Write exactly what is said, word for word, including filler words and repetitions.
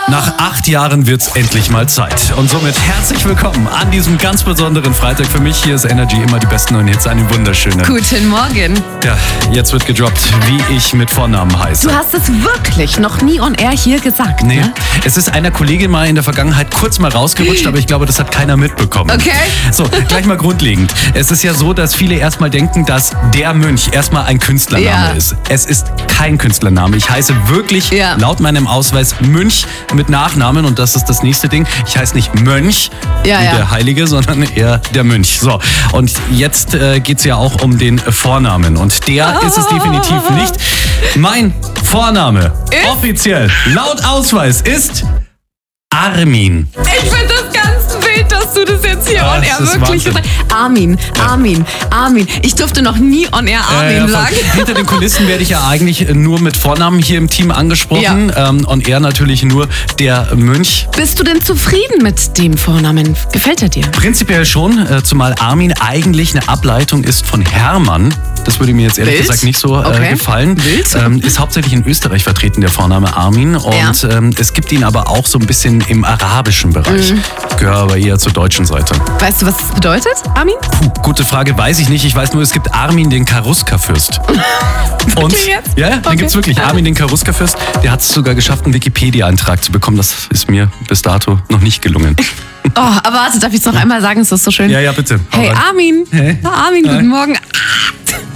Nach acht Jahren wird's endlich mal Zeit. Und somit herzlich willkommen an diesem ganz besonderen Freitag. Für mich hier ist Energy immer die besten neuen Hits. Einen wunderschönen. Guten Morgen. Ja, jetzt wird gedroppt, wie ich mit Vornamen heiße. Du hast es wirklich noch nie on air hier gesagt, Nee, ne? es ist einer Kollegin mal in der Vergangenheit kurz mal rausgerutscht, aber ich glaube, das hat keiner mitbekommen. Okay. So, gleich mal grundlegend. Es ist ja so, dass viele erstmal denken, dass der Mönch erstmal ein Künstlername Ja. ist. Es ist kein Künstlername. Ich heiße wirklich Ja. laut meinem Ausweis Mönch mit Nachnamen und das ist das nächste Ding. Ich heiße nicht Mönch, Ja, wie ja. der Heilige, sondern eher der Mönch. So, und jetzt äh, geht es ja auch um den Vornamen und der ist es definitiv nicht. Mein Vorname, Ist? offiziell, laut Ausweis, ist Armin. Ich finde das ganz wild, dass du das jetzt hier Ah, on air das ist wirklich Wahnsinn. gesagt hast. Armin, Armin, Armin. Ich durfte noch nie on air Armin Äh, von- sagen. Hinter den Kulissen werde ich ja eigentlich nur mit Vornamen hier im Team angesprochen. Ähm, und er natürlich nur der Mönch. Bist du denn zufrieden mit dem Vornamen? Gefällt er dir? Prinzipiell schon, äh, zumal Armin eigentlich eine Ableitung ist von Hermann. Das würde mir jetzt ehrlich Wild. gesagt nicht so äh, Okay. gefallen. Wild. Ähm, ist hauptsächlich in Österreich vertreten, der Vorname Armin. Und Ja. ähm, es gibt ihn aber auch so ein bisschen im arabischen Bereich. Mhm. Ich gehöre aber eher zur deutschen Seite. Weißt du, was das bedeutet, Armin? Puh, gute Frage, weiß ich nicht. Ich weiß nur, es gibt Armin den Karuska-Fürst. Und Wirklich jetzt? ja, den Okay. gibt's wirklich. Armin den Karuska-Fürst, der hat es sogar geschafft, einen Wikipedia-Eintrag zu bekommen. Das ist mir bis dato noch nicht gelungen. Oh, aber warte, darf ich es noch einmal sagen? Es ist so schön. Ja, ja, bitte. Hau Hey rein. Armin. Hey. Armin, guten Hi. Morgen.